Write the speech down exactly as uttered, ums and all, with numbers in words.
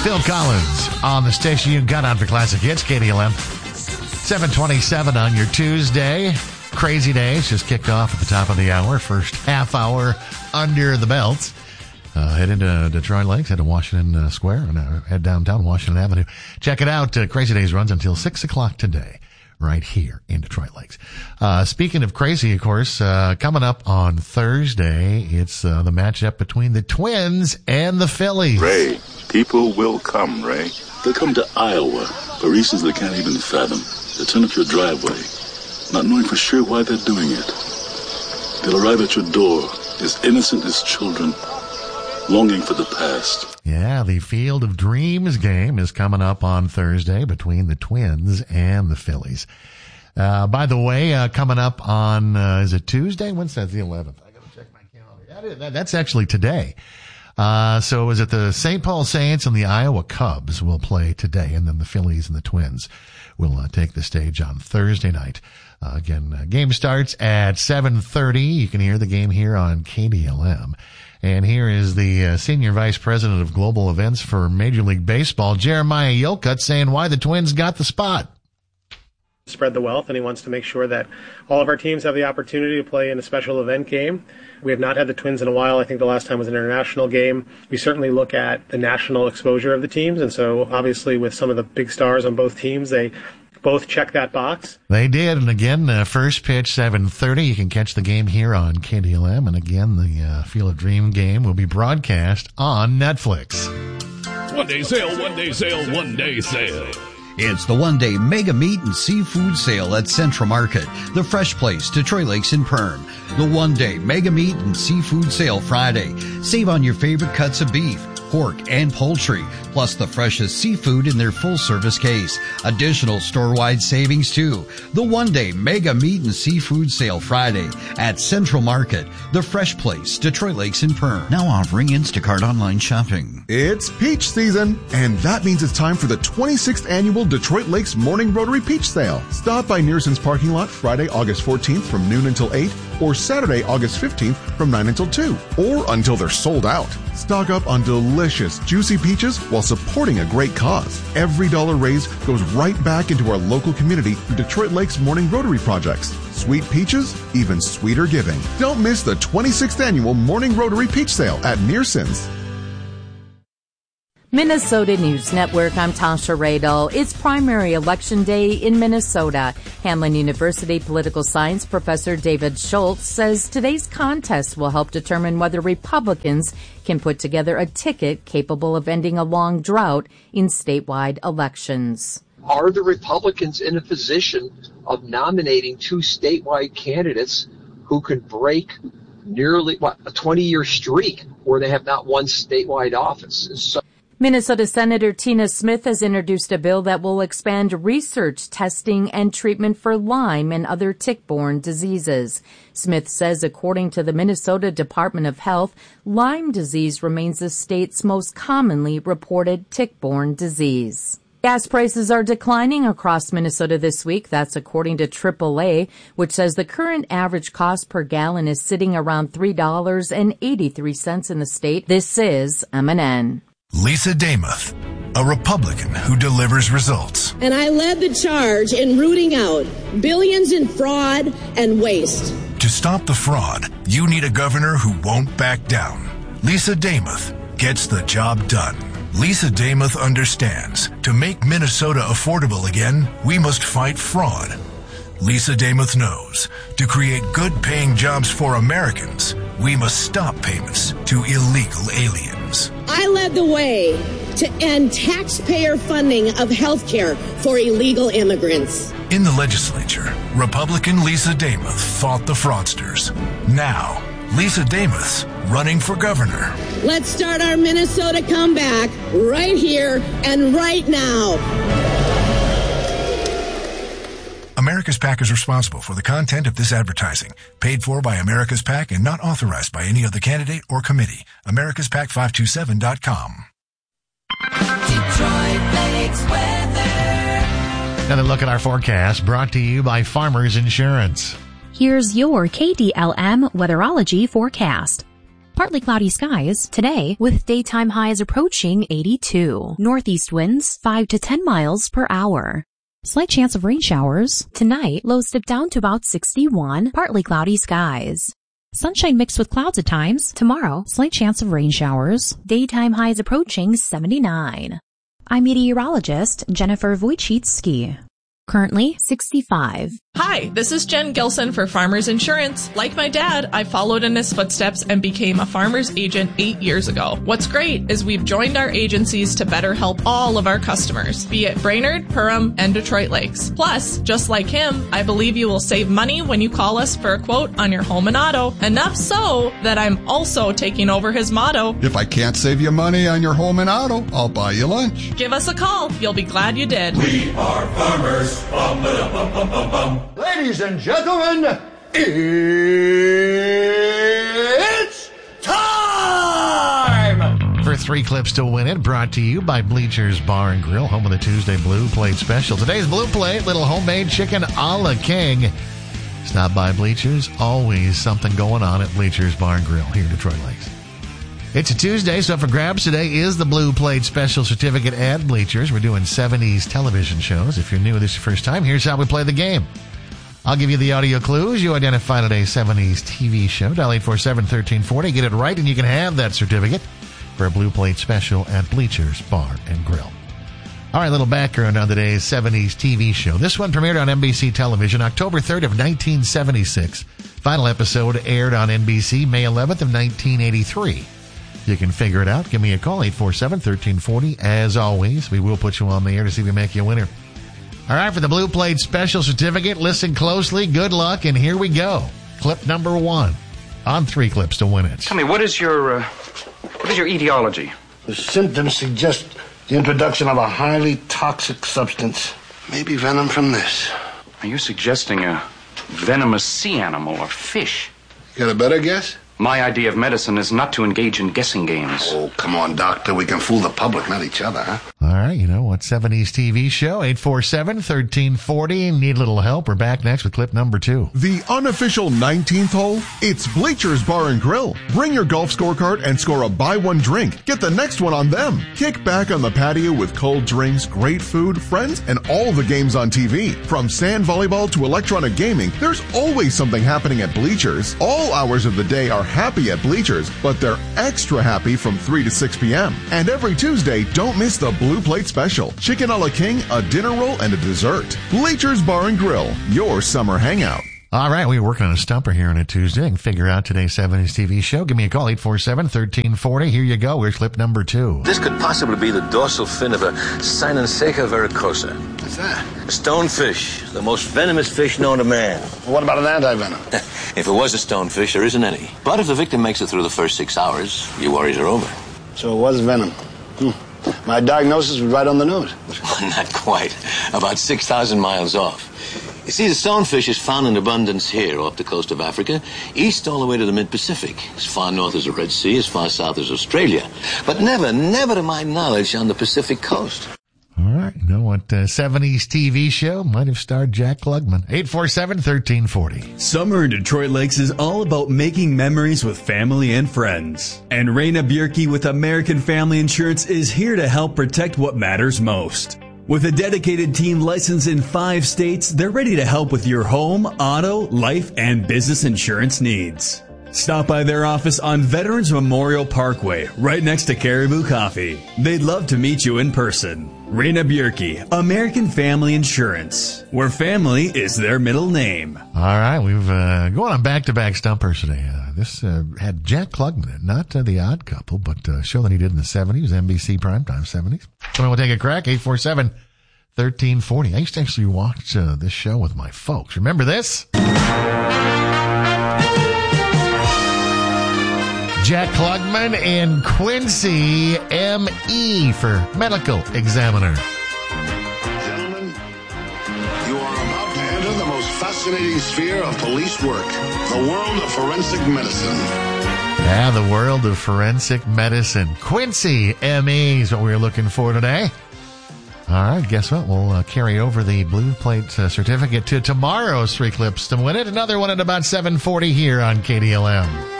Phil Collins on the station you got on for Classic Hits, K D L M. seven twenty-seven on your Tuesday. Crazy days just kicked off at the top of the hour. First half hour under the belt. Uh, head into Detroit Lakes, head to Washington uh, Square, and uh, head downtown Washington Avenue. Check it out. Uh, Crazy Days runs until six o'clock today, right here in Detroit Lakes. Uh, speaking of crazy, of course, uh, coming up on Thursday, it's uh, the matchup between the Twins and the Phillies. Ray, people will come, Ray. They'll come to Iowa for reasons they can't even fathom. They'll turn up your driveway, not knowing for sure why they're doing it. They'll arrive at your door as innocent as children, longing for the past. Yeah, the Field of Dreams game is coming up on Thursday between the Twins and the Phillies. Uh, by the way, uh, coming up on, uh, is it Tuesday? When's that? The eleventh. I gotta check my calendar. That is, that, that's actually today. Uh, so is it the Saint Paul Saints and the Iowa Cubs will play today, and then the Phillies and the Twins will uh, take the stage on Thursday night. Uh, again, uh, game starts at seven thirty. You can hear the game here on K D L M. And here is the uh, Senior Vice President of Global Events for Major League Baseball, Jeremiah Yolkut, saying why the Twins got the spot. Spread the wealth, and he wants to make sure that all of our teams have the opportunity to play in a special event game. We have not had the Twins in a while. I think the last time was an international game. We certainly look at the national exposure of the teams, and so obviously with some of the big stars on both teams, they both check that box. They did, and again, uh, first pitch, seven thirty. You can catch the game here on K D L M, and again, the uh, Field of Dream game will be broadcast on Netflix. One-day sale, one-day sale, one-day sale. It's the one-day mega meat and seafood sale at Central Market, the fresh place, Detroit Lakes in Perm. The one-day mega meat and seafood sale Friday. Save on your favorite cuts of beef, pork, and poultry, plus the freshest seafood in their full-service case. Additional store-wide savings, too. The one-day mega meat and seafood sale Friday at Central Market, the fresh place, Detroit Lakes in Perm. Now offering Instacart online shopping. It's peach season, and that means it's time for the twenty-sixth annual Detroit Lakes Morning Rotary Peach Sale. Stop by Nearson's parking lot Friday, August fourteenth from noon until eight, or Saturday, August fifteenth from nine until two, or until they're sold out. Stock up on delicious, juicy peaches while supporting a great cause. Every dollar raised goes right back into our local community through Detroit Lakes Morning Rotary projects. Sweet peaches, even sweeter giving. Don't miss the twenty-sixth annual Morning Rotary Peach Sale at Nearson's. Minnesota News Network, I'm Tasha Radel. It's primary election day in Minnesota. Hamline University political science professor David Schultz says today's contest will help determine whether Republicans can put together a ticket capable of ending a long drought in statewide elections. Are the Republicans in a position of nominating two statewide candidates who could break nearly what, a twenty-year streak where they have not won statewide office? So Minnesota Senator Tina Smith has introduced a bill that will expand research, testing, and treatment for Lyme and other tick-borne diseases. Smith says, according to the Minnesota Department of Health, Lyme disease remains the state's most commonly reported tick-borne disease. Gas prices are declining across Minnesota this week. That's according to triple A, which says the current average cost per gallon is sitting around three dollars and eighty-three cents in the state. This is M and N. Lisa Damuth, a Republican who delivers results. And I led the charge in rooting out billions in fraud and waste. To stop the fraud, you need a governor who won't back down. Lisa Damuth gets the job done. Lisa Damuth understands to make Minnesota affordable again, we must fight fraud. Lisa Damuth knows to create good-paying jobs for Americans, we must stop payments to illegal aliens. I led the way to end taxpayer funding of health care for illegal immigrants. In the legislature, Republican Lisa Damuth fought the fraudsters. Now, Lisa Damuth's running for governor. Let's start our Minnesota comeback right here and right now. America's PAC is responsible for the content of this advertising, paid for by America's PAC and not authorized by any other candidate or committee. Americas Pac five two seven dot com. Detroit Lakes weather. Another look at our forecast brought to you by Farmers Insurance. Here's your K D L M weatherology forecast. Partly cloudy skies today with daytime highs approaching eighty-two. Northeast winds five to ten miles per hour. Slight chance of rain showers. Tonight, lows dip down to about sixty-one. Partly cloudy skies. Sunshine mixed with clouds at times. Tomorrow, slight chance of rain showers. Daytime highs approaching seventy-nine. I'm meteorologist Jennifer Wojcicki. Currently sixty-five. Hi, this is Jen Gilson for Farmers Insurance. Like my dad, I followed in his footsteps and became a farmer's agent eight years ago. What's great is we've joined our agencies to better help all of our customers, be it Brainerd, Perham, and Detroit Lakes. Plus, just like him, I believe you will save money when you call us for a quote on your home and auto. Enough so that I'm also taking over his motto. If I can't save you money on your home and auto, I'll buy you lunch. Give us a call. You'll be glad you did. We are farmers. Bum, ba, bum, bum, bum, bum. Ladies and gentlemen, it's time! For three clips to win it, brought to you by Bleachers Bar and Grill, home of the Tuesday Blue Plate Special. Today's Blue Plate, little homemade chicken a la king. Stop by Bleachers, always something going on at Bleachers Bar and Grill here in Detroit Lakes. It's a Tuesday, so for grabs today is the Blue Plate Special Certificate at Bleachers. We're doing seventies television shows. If you're new, this is your first time, here's how we play the game. I'll give you the audio clues. You identify today's seventies T V show. Dial eight four seven, one three four zero. Get it right, and you can have that certificate for a Blue Plate Special at Bleachers Bar and Grill. All right, a little background on today's seventies T V show. This one premiered on N B C television October third of nineteen seventy-six. Final episode aired on N B C May eleventh of nineteen eighty-three. You can figure it out. Give me a call, eight four seven, one three four zero. As always, we will put you on the air to see if we make you a winner. All right, for the Blue Plate Special Certificate, listen closely, good luck, and here we go. Clip number one on three clips to win it. Tell me, what is your, uh, what is your etiology? The symptoms suggest the introduction of a highly toxic substance. Maybe venom from this. Are you suggesting a venomous sea animal or fish? You got a better guess? My idea of medicine is not to engage in guessing games. Oh, come on, Doctor. We can fool the public, not each other, huh? All right, you know what? seventies T V show, eight four seven, one three four zero. Need a little help? We're back next with clip number two. The unofficial nineteenth hole, it's Bleachers Bar and Grill. Bring your golf scorecard and score a buy one drink. Get the next one on them. Kick back on the patio with cold drinks, great food, friends, and all the games on T V. From sand volleyball to electronic gaming, there's always something happening at Bleachers. All hours of the day are happy at Bleachers, but they're extra happy from three to six p.m. And every Tuesday, don't miss the Blue Plate Special. Chicken a la king, a dinner roll, and a dessert. Bleachers Bar and Grill, your summer hangout. All right, we were working on a stumper here on a Tuesday and figure out today's seventies T V show. Give me a call, eight four seven, one three four zero. Here you go. Here's clip number two. This could possibly be the dorsal fin of a Sinonseca vericosa. What's that? A stonefish, the most venomous fish known to man. Well, what about an anti-venom? If it was a stonefish, there isn't any. But if the victim makes it through the first six hours, your worries are over. So it was venom. Hmm. My diagnosis was right on the nose. Not quite. About six thousand miles off. You see, the stonefish is found in abundance here off the coast of Africa, east all the way to the mid-Pacific, as far north as the Red Sea, as far south as Australia. But never, never to my knowledge on the Pacific coast. All right, you know what? Uh, seventies T V show might have starred Jack Klugman. eight four seven, one three four zero. Summer in Detroit Lakes is all about making memories with family and friends. And Raina Bjerke with American Family Insurance is here to help protect what matters most. With a dedicated team licensed in five states, they're ready to help with your home, auto, life, and business insurance needs. Stop by their office on Veterans Memorial Parkway, right next to Caribou Coffee. They'd love to meet you in person. Raina Bjerke, American Family Insurance, where family is their middle name. All right, we've uh, going on back-to-back stumpers today. Uh, this uh, had Jack Klugman in it, not uh, The Odd Couple, but a uh, show that he did in the seventies, N B C primetime seventies. Someone will take a crack, eight four seven, one three four zero. I used to actually watch uh, this show with my folks. Remember this? Jack Klugman and Quincy M E for medical examiner. Gentlemen, you are about to enter the most fascinating sphere of police work, the world of forensic medicine. Yeah, the world of forensic medicine. Quincy M E is what we're looking for today. All right, guess what? We'll uh, carry over the Blue Plate uh, certificate to tomorrow's three clips to win it. Another one at about seven forty here on K D L M.